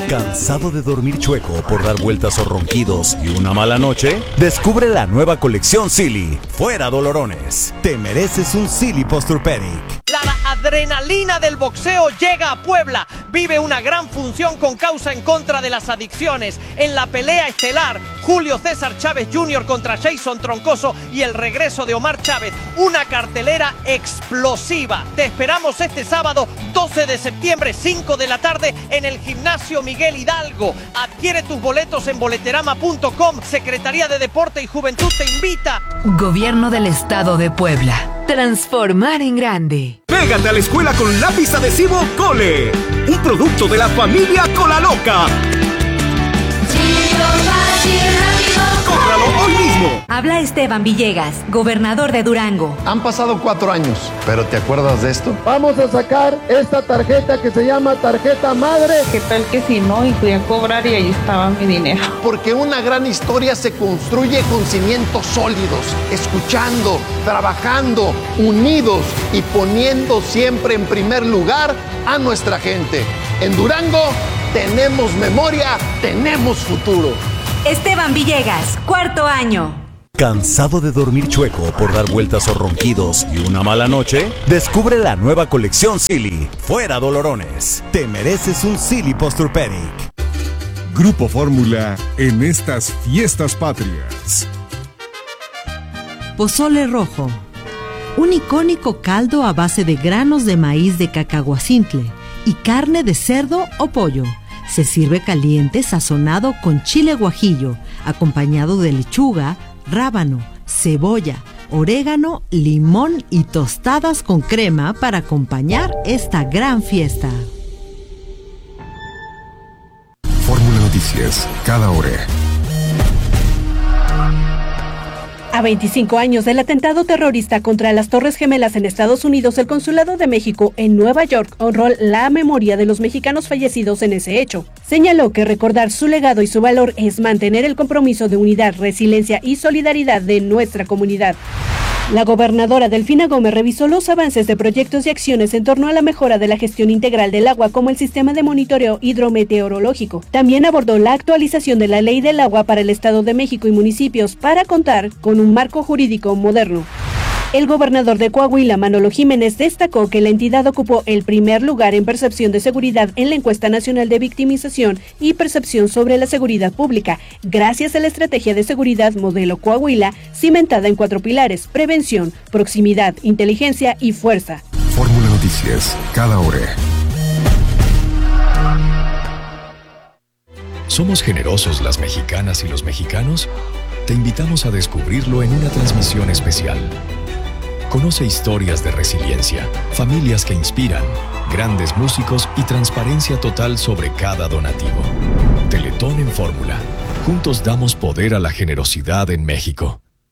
¿Cansado de dormir chueco por dar vueltas o ronquidos y una mala noche? Descubre la nueva colección Silly. Fuera dolorones. Te mereces un Silly Posturepedic. La adrenalina del boxeo llega a Puebla. Vive una gran función con causa en contra de las adicciones. En la pelea estelar, Julio César Chávez Jr. contra Jason Troncoso y el regreso de Omar Chávez. Una cartelera explosiva. Te esperamos este sábado 12 de septiembre, 5 de la tarde, en el Gimnasio Miguel Hidalgo. Adquiere tus boletos en boleterama.com. Secretaría de Deporte y Juventud te invita. Gobierno del Estado de Puebla. Transformar en grande. Pégate a la escuela con lápiz adhesivo Cole, un producto de la familia Cola Loca. ¡Cómpralo hoy mismo! Habla Esteban Villegas, gobernador de Durango. Han pasado 4 años, pero ¿te acuerdas de esto? Vamos a sacar esta tarjeta que se llama tarjeta madre. ¿Qué tal que si no? Y fui a cobrar y ahí estaba mi dinero. Porque una gran historia se construye con cimientos sólidos, escuchando, trabajando, unidos y poniendo siempre en primer lugar a nuestra gente. En Durango tenemos memoria, tenemos futuro. Esteban Villegas, 4º año. ¿Cansado de dormir chueco por dar vueltas o ronquidos y una mala noche? Descubre la nueva colección Silly. Fuera dolorones. Te mereces un Silly Posturepedic. Grupo Fórmula en estas fiestas patrias. Pozole rojo. Un icónico caldo a base de granos de maíz de cacahuacintle y carne de cerdo o pollo. Se sirve caliente sazonado con chile guajillo, acompañado de lechuga, rábano, cebolla, orégano, limón y tostadas con crema para acompañar esta gran fiesta. Fórmula Noticias, cada hora. A 25 años del atentado terrorista contra las Torres Gemelas en Estados Unidos, el Consulado de México en Nueva York honró la memoria de los mexicanos fallecidos en ese hecho. Señaló que recordar su legado y su valor es mantener el compromiso de unidad, resiliencia y solidaridad de nuestra comunidad. La gobernadora Delfina Gómez revisó los avances de proyectos y acciones en torno a la mejora de la gestión integral del agua, como el sistema de monitoreo hidrometeorológico. También abordó la actualización de la Ley del Agua para el Estado de México y municipios para contar con un marco jurídico moderno. El gobernador de Coahuila, Manolo Jiménez, destacó que la entidad ocupó el primer lugar en percepción de seguridad en la encuesta nacional de victimización y percepción sobre la seguridad pública, gracias a la estrategia de seguridad modelo Coahuila, cimentada en 4 pilares: prevención, proximidad, inteligencia y fuerza. Fórmula Noticias, cada hora. ¿Somos generosos las mexicanas y los mexicanos? Te invitamos a descubrirlo en una transmisión especial. Conoce historias de resiliencia, familias que inspiran, grandes músicos y transparencia total sobre cada donativo. Teletón en Fórmula. Juntos damos poder a la generosidad en México.